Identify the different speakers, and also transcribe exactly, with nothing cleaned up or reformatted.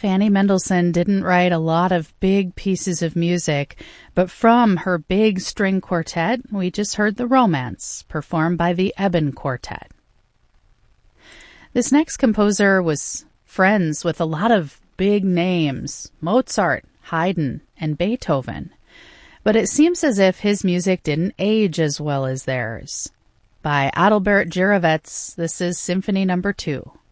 Speaker 1: Fanny Mendelssohn didn't write a lot of big pieces of music, but from her big string quartet, we just heard The Romance, performed by the Eben Quartet. This next composer was friends with a lot of big names, Mozart, Haydn, and Beethoven. But it seems as if his music didn't age as well as theirs. By Adalbert Jiravets, this is Symphony Number Two.